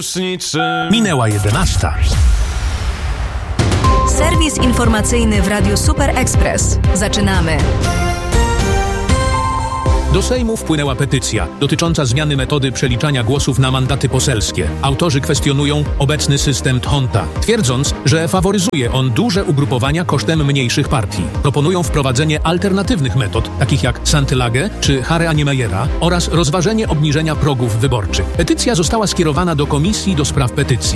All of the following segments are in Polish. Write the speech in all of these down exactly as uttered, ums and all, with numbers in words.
Minęła jedenasta. Serwis informacyjny w Radiu Super Express. Zaczynamy. Do Sejmu wpłynęła petycja dotycząca zmiany metody przeliczania głosów na mandaty poselskie. Autorzy kwestionują obecny system Thonta, twierdząc, że faworyzuje on duże ugrupowania kosztem mniejszych partii. Proponują wprowadzenie alternatywnych metod, takich jak Santylage czy Hare Niemayera, oraz rozważenie obniżenia progów wyborczych. Petycja została skierowana do Komisji do Spraw Petycji.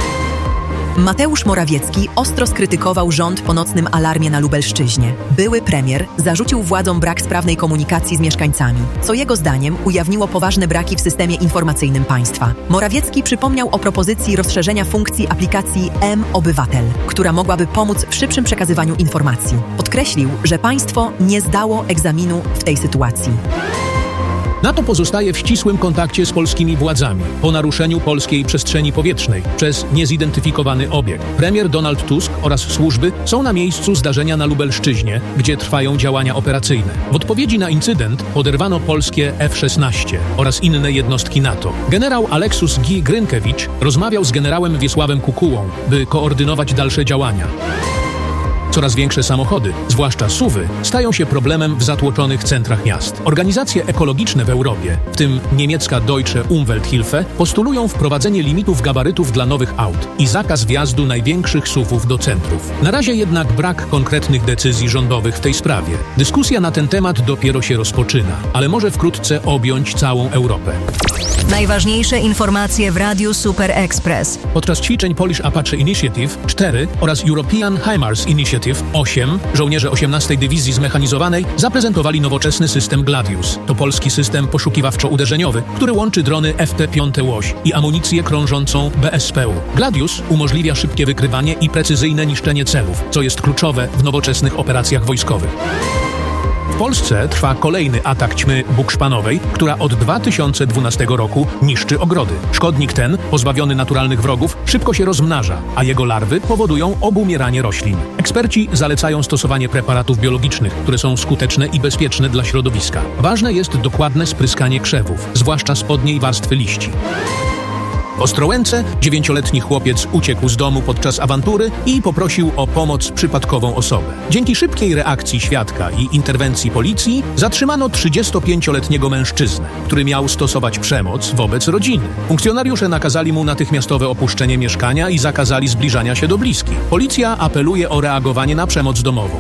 Mateusz Morawiecki ostro skrytykował rząd po nocnym alarmie na Lubelszczyźnie. Były premier zarzucił władzom brak sprawnej komunikacji z mieszkańcami, co jego zdaniem ujawniło poważne braki w systemie informacyjnym państwa. Morawiecki przypomniał o propozycji rozszerzenia funkcji aplikacji M-Obywatel, która mogłaby pomóc w szybszym przekazywaniu informacji. Podkreślił, że państwo nie zdało egzaminu w tej sytuacji. NATO pozostaje w ścisłym kontakcie z polskimi władzami po naruszeniu polskiej przestrzeni powietrznej przez niezidentyfikowany obiekt. Premier Donald Tusk oraz służby są na miejscu zdarzenia na Lubelszczyźnie, gdzie trwają działania operacyjne. W odpowiedzi na incydent poderwano polskie F szesnaście oraz inne jednostki NATO. Generał Aleksus G. Grynkiewicz rozmawiał z generałem Wiesławem Kukułą, by koordynować dalsze działania. Coraz większe samochody, zwłaszcza suwy, stają się problemem w zatłoczonych centrach miast. Organizacje ekologiczne w Europie, w tym niemiecka Deutsche Umwelthilfe, postulują wprowadzenie limitów gabarytów dla nowych aut i zakaz wjazdu największych suwów do centrów. Na razie jednak brak konkretnych decyzji rządowych w tej sprawie. Dyskusja na ten temat dopiero się rozpoczyna, ale może wkrótce objąć całą Europę. Najważniejsze informacje w Radiu Super Express. Podczas ćwiczeń Polish Apache Initiative cztery oraz European HIMARS Initiative osiem żołnierze osiemnastej Dywizji Zmechanizowanej zaprezentowali nowoczesny system Gladius. To polski system poszukiwawczo-uderzeniowy, który łączy drony F T pięć Łoś i amunicję krążącą B S P U. Gladius umożliwia szybkie wykrywanie i precyzyjne niszczenie celów, co jest kluczowe w nowoczesnych operacjach wojskowych. W Polsce trwa kolejny atak ćmy bukszpanowej, która od dwa tysiące dwunastego roku niszczy ogrody. Szkodnik ten, pozbawiony naturalnych wrogów, szybko się rozmnaża, a jego larwy powodują obumieranie roślin. Eksperci zalecają stosowanie preparatów biologicznych, które są skuteczne i bezpieczne dla środowiska. Ważne jest dokładne spryskanie krzewów, zwłaszcza spodniej warstwy liści. W Ostrołęce dziewięcioletni chłopiec uciekł z domu podczas awantury i poprosił o pomoc przypadkową osobę. Dzięki szybkiej reakcji świadka i interwencji policji zatrzymano trzydziestopięcioletniego mężczyznę, który miał stosować przemoc wobec rodziny. Funkcjonariusze nakazali mu natychmiastowe opuszczenie mieszkania i zakazali zbliżania się do bliskich. Policja apeluje o reagowanie na przemoc domową.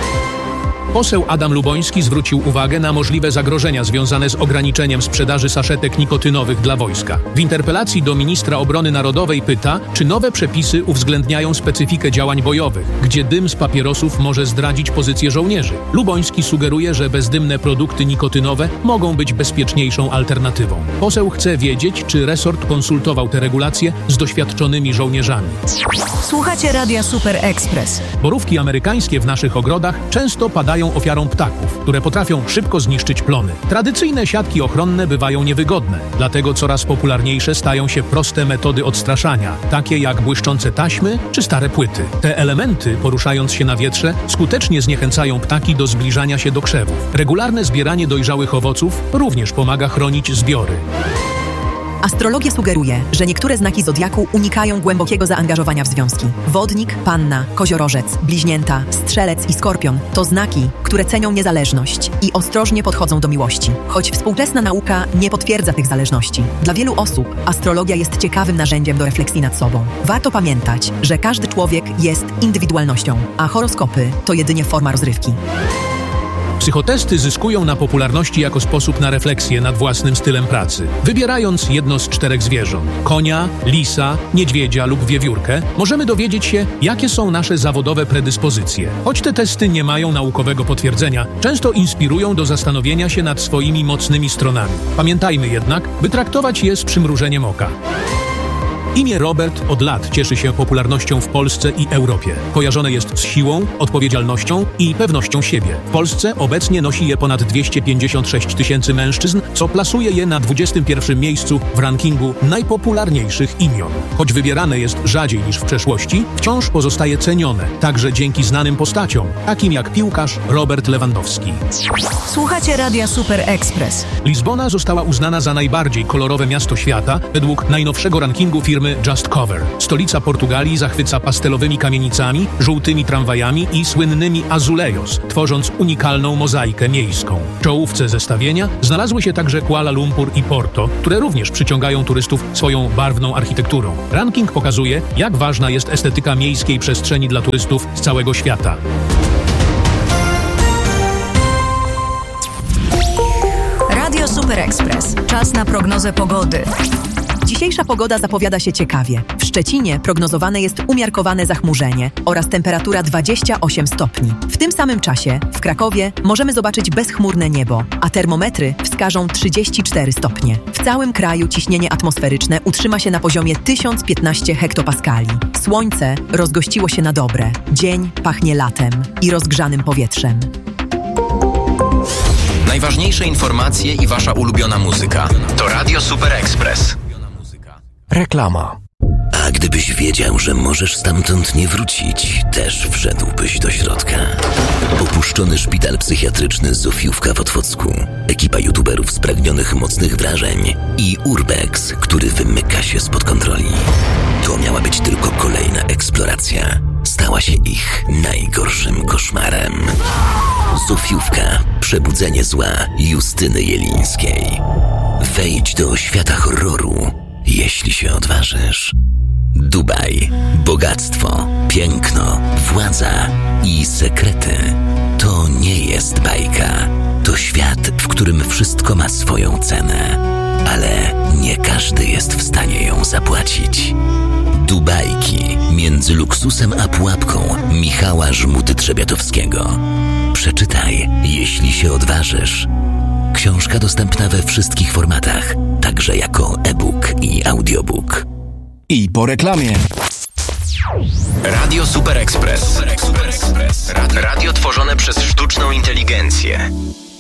Poseł Adam Luboński zwrócił uwagę na możliwe zagrożenia związane z ograniczeniem sprzedaży saszetek nikotynowych dla wojska. W interpelacji do ministra obrony narodowej pyta, czy nowe przepisy uwzględniają specyfikę działań bojowych, gdzie dym z papierosów może zdradzić pozycję żołnierzy. Luboński sugeruje, że bezdymne produkty nikotynowe mogą być bezpieczniejszą alternatywą. Poseł chce wiedzieć, czy resort konsultował te regulacje z doświadczonymi żołnierzami. Słuchacie Radia Super Express. Borówki amerykańskie w naszych ogrodach często padają ofiarą ptaków, które potrafią szybko zniszczyć plony. Tradycyjne siatki ochronne bywają niewygodne, dlatego coraz popularniejsze stają się proste metody odstraszania, takie jak błyszczące taśmy czy stare płyty. Te elementy, poruszając się na wietrze, skutecznie zniechęcają ptaki do zbliżania się do krzewów. Regularne zbieranie dojrzałych owoców również pomaga chronić zbiory. Astrologia sugeruje, że niektóre znaki zodiaku unikają głębokiego zaangażowania w związki. Wodnik, panna, koziorożec, bliźnięta, strzelec i skorpion to znaki, które cenią niezależność i ostrożnie podchodzą do miłości. Choć współczesna nauka nie potwierdza tych zależności. Dla wielu osób astrologia jest ciekawym narzędziem do refleksji nad sobą. Warto pamiętać, że każdy człowiek jest indywidualnością, a horoskopy to jedynie forma rozrywki. Psychotesty zyskują na popularności jako sposób na refleksję nad własnym stylem pracy. Wybierając jedno z czterech zwierząt – konia, lisa, niedźwiedzia lub wiewiórkę – możemy dowiedzieć się, jakie są nasze zawodowe predyspozycje. Choć te testy nie mają naukowego potwierdzenia, często inspirują do zastanowienia się nad swoimi mocnymi stronami. Pamiętajmy jednak, by traktować je z przymrużeniem oka. Imię Robert od lat cieszy się popularnością w Polsce i Europie. Kojarzone jest z siłą, odpowiedzialnością i pewnością siebie. W Polsce obecnie nosi je ponad dwieście pięćdziesiąt sześć tysięcy mężczyzn, co plasuje je na dwudziestym pierwszym miejscu w rankingu najpopularniejszych imion. Choć wybierane jest rzadziej niż w przeszłości, wciąż pozostaje cenione, także dzięki znanym postaciom, takim jak piłkarz Robert Lewandowski. Słuchacie Radia Super Express. Lizbona została uznana za najbardziej kolorowe miasto świata według najnowszego rankingu firmy firmy Just Cover. Stolica Portugalii zachwyca pastelowymi kamienicami, żółtymi tramwajami i słynnymi azulejos, tworząc unikalną mozaikę miejską. W czołówce zestawienia znalazły się także Kuala Lumpur i Porto, które również przyciągają turystów swoją barwną architekturą. Ranking pokazuje, jak ważna jest estetyka miejskiej przestrzeni dla turystów z całego świata. Radio Super Express. Czas na prognozę pogody. Dzisiejsza pogoda zapowiada się ciekawie. W Szczecinie prognozowane jest umiarkowane zachmurzenie oraz temperatura dwadzieścia osiem stopni. W tym samym czasie w Krakowie możemy zobaczyć bezchmurne niebo, a termometry wskażą trzydzieści cztery stopnie. W całym kraju ciśnienie atmosferyczne utrzyma się na poziomie tysiąc piętnaście hektopaskali. Słońce rozgościło się na dobre. Dzień pachnie latem i rozgrzanym powietrzem. Najważniejsze informacje i wasza ulubiona muzyka. To Radio Super Express. Reklama. A gdybyś wiedział, że możesz stamtąd nie wrócić, też wszedłbyś do środka. Opuszczony szpital psychiatryczny Zofiówka w Otwocku, ekipa youtuberów spragnionych mocnych wrażeń i Urbex, który wymyka się spod kontroli. To miała być tylko kolejna eksploracja. Stała się ich najgorszym koszmarem. Zofiówka. Przebudzenie zła Justyny Jelińskiej. Wejdź do świata horroru, jeśli się odważysz. Dubaj. Bogactwo, piękno, władza i sekrety. To nie jest bajka. To świat, w którym wszystko ma swoją cenę. Ale nie każdy jest w stanie ją zapłacić. Dubajki między luksusem a pułapką Michała Żmudy-Trzebiatowskiego. Przeczytaj, jeśli się odważysz. Książka dostępna we wszystkich formatach, także jako e-book i audiobook. I po reklamie. Radio Super Express. Radio, radio tworzone przez sztuczną inteligencję.